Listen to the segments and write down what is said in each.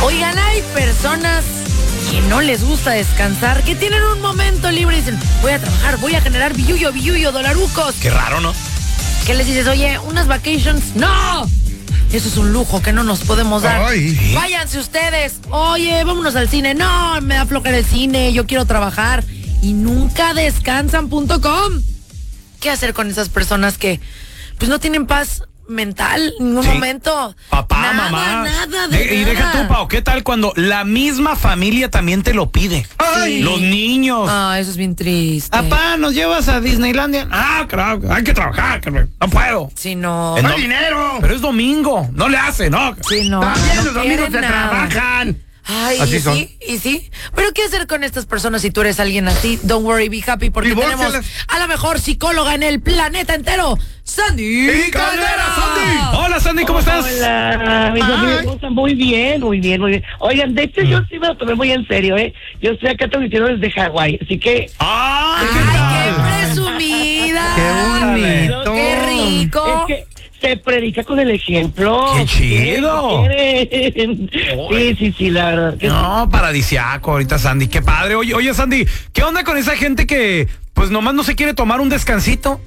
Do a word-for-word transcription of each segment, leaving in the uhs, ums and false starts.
Oigan, hay personas que no les gusta descansar, que tienen un momento libre y dicen, voy a trabajar, voy a generar billuyo, billuyo, dolarucos. Qué raro, ¿no? ¿Qué les dices? Oye, unas vacations. ¡No! Eso es un lujo que no nos podemos dar. Ay, ¿sí? Váyanse ustedes. Oye, vámonos al cine. No, me da flojera el cine, yo quiero trabajar. Y nunca descansan punto com. ¿Qué hacer con esas personas que pues no tienen paz mental en ningún Sí. momento? Papá, nada, mamá. Nada, de De- y deja tú, Pao, ¿qué tal cuando la misma familia también te lo pide? Sí. Los niños. Ah, eso es bien triste. Papá, ¿nos llevas a Disneylandia? Ah, claro, hay que trabajar, que no puedo. Sí, no. Eh, ¡No no, hay dinero! Pero es domingo, no le hace, ¿no? Sí, no. También no los domingos se quieren nada. trabajan. Ay, Así ¿y son. sí? ¿Y sí? ¿Pero qué hacer con estas personas si tú eres alguien así? Don't worry, be happy, porque Divórcialas. tenemos a la mejor psicóloga en el planeta entero, Sandy ¡Y Caldera, Sandy! Hola, Sandy, ¿cómo estás? Hola, mis Ay. amigos, ¿cómo están? Muy bien, muy bien, muy bien. Oigan, de hecho, yo sí me lo tomé muy en serio, ¿eh? Yo estoy acá transmitiendo desde Hawái, así que... ¡Ay, qué ¡Ay, tal! qué presumida! ¡Qué bonito! ¡Qué rico! Es que se predica con el ejemplo. ¡Qué chido! ¿Qué quieren? Sí, sí, sí, la verdad. que No, paradisiaco ahorita, Sandy, qué padre. Oye, oye, Sandy, ¿qué onda con esa gente que pues nomás no se quiere tomar un descansito?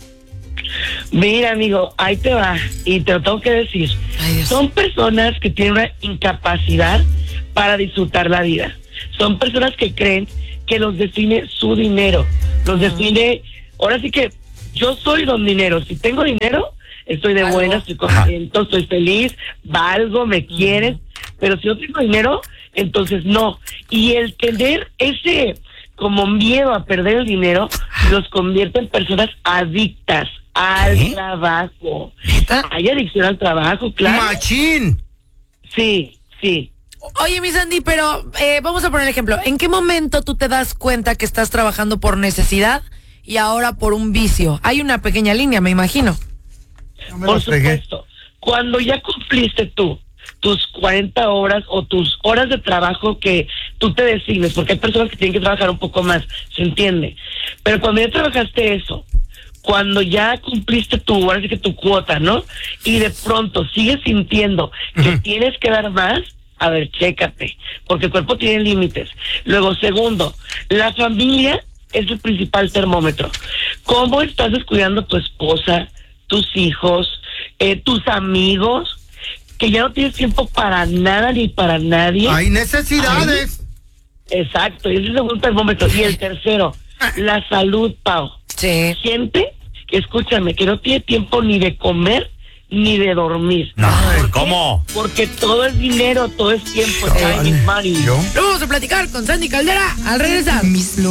sí. Mira, amigo, ahí te va, y te lo tengo que decir. Ay, Dios. Son personas que tienen una incapacidad para disfrutar la vida. Son personas que creen que los define su dinero. Los define... Ahora sí que yo soy don dinero. Si tengo dinero, estoy de Algo. buena, estoy contento, estoy feliz, valgo, me quieren. Pero si no tengo dinero, entonces no. Y el tener ese como miedo a perder el dinero los convierte en personas adictas al ¿Qué? trabajo. ¿Neta? Hay adicción al trabajo, claro. ¡Machín! Sí, sí. Oye, mi Sandy, pero eh, vamos a poner el ejemplo. ¿En qué momento tú te das cuenta que estás trabajando por necesidad y ahora por un vicio? Hay una pequeña línea, me imagino. No me Por los pegué. supuesto. Cuando ya cumpliste tú tus cuarenta horas o tus horas de trabajo que tú te designes, porque hay personas que tienen que trabajar un poco más, se entiende. Pero cuando ya trabajaste eso, cuando ya cumpliste tu, ahora sí que tu cuota, ¿no? Y de pronto sigues sintiendo que tienes que dar más, a ver, chécate, porque el cuerpo tiene límites. Luego, segundo, la familia es el principal termómetro. ¿Cómo estás descuidando a tu esposa, tus hijos, eh, tus amigos, que ya no tienes tiempo para nada ni para nadie? ¡Hay necesidades! Exacto, y ese es el segundo termómetro. Y el tercero, la salud, Pau. Sí. Gente que, escúchame, que no tiene tiempo ni de comer ni de dormir. No, ¿Por qué? ¿cómo? Porque todo es dinero, todo es tiempo, time is money. ¿Yo? Lo vamos a platicar con Sandy Caldera al regresar.